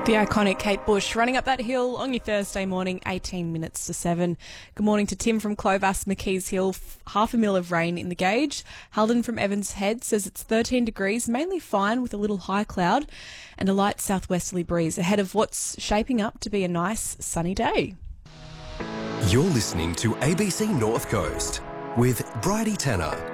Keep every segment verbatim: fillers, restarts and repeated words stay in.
The iconic Kate Bush running up that hill on your Thursday morning, eighteen minutes to seven. Good morning to Tim from Clovis, McKees Hill, f- half a mil of rain in the gauge. Halden from Evans Head says it's thirteen degrees, mainly fine with a little high cloud and a light southwesterly breeze ahead of what's shaping up to be a nice sunny day. You're listening to A B C North Coast with Bridie Tanner.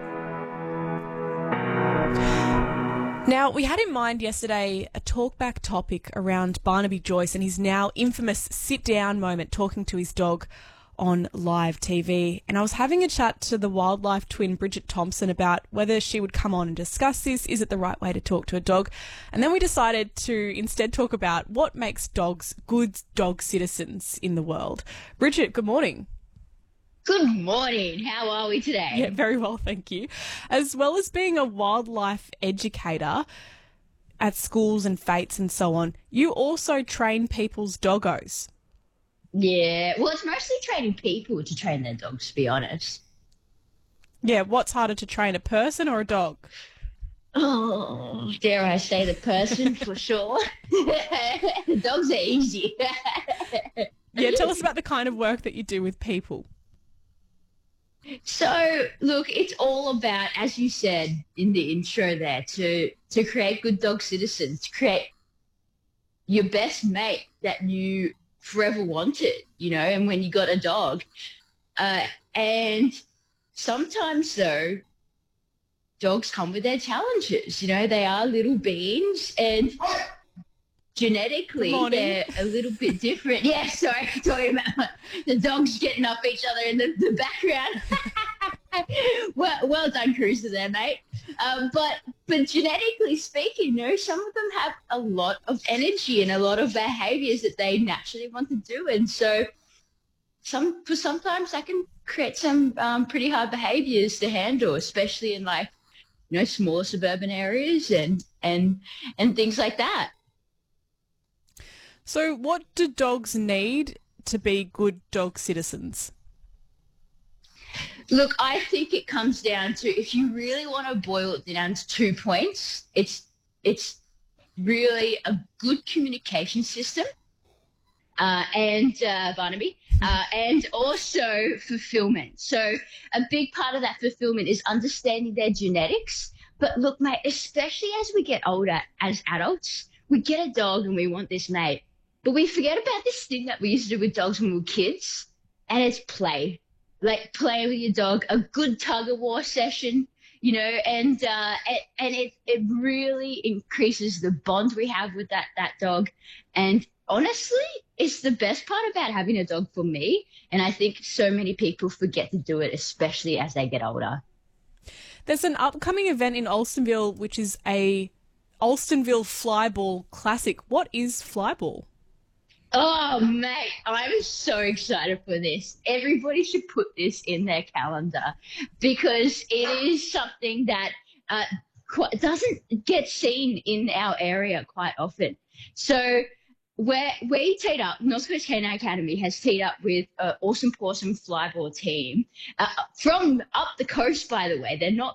Now, we had in mind yesterday a talkback topic around Barnaby Joyce and his now infamous sit-down moment talking to his dog on live T V. And I was having a chat to the wildlife twin Bridget Thompson about whether she would come on and discuss this. Is it the right way to talk to a dog? And then we decided to instead talk about what makes dogs good dog citizens in the world. Bridget, good morning. Good morning. How are we today? Yeah, very well, thank you. As well as being a wildlife educator at schools and fetes and so on, you also train people's doggos. Yeah, well, it's mostly training people to train their dogs, to be honest. Yeah, what's harder to train, a person or a dog? Oh, dare I say the person for sure. The dogs are easy. Yeah, tell us about the kind of work that you do with people. So, look, it's all about, as you said in the intro there, to to create good dog citizens, to create your best mate that you forever wanted, you know, and when you got a dog. Uh, and sometimes, though, dogs come with their challenges. You know, they are little beings and genetically they're a little bit different. Yeah, sorry, talking about the dogs getting up each other in the, the background. well, well done, Cruiser there, mate. Um, but but genetically speaking, you know, some of them have a lot of energy and a lot of behaviours that they naturally want to do, and so some for sometimes that can create some um, pretty hard behaviours to handle, especially in like you know smaller suburban areas and and and things like that. So what do dogs need to be good dog citizens? Look, I think it comes down to, if you really want to boil it down to two points, it's it's really a good communication system uh, and uh, Barnaby, uh, and also fulfillment. So a big part of that fulfillment is understanding their genetics. But look, mate, especially as we get older as adults, we get a dog and we want this mate. But we forget about this thing that we used to do with dogs when we were kids, and it's play. Like play with your dog, a good tug-of-war session, you know, and uh, it, and it it really increases the bond we have with that, that dog. And honestly, it's the best part about having a dog for me, and I think so many people forget to do it, especially as they get older. There's an upcoming event in Alstonville, which is a Alstonville Flyball Classic. What is Flyball? Oh, mate, I'm so excited for this. Everybody should put this in their calendar because it is something that uh, quite, doesn't get seen in our area quite often. So where we teed up, North Coast Canine Academy has teed up with an Awesome Pawsome Flyball team uh, from up the coast, by the way. They're not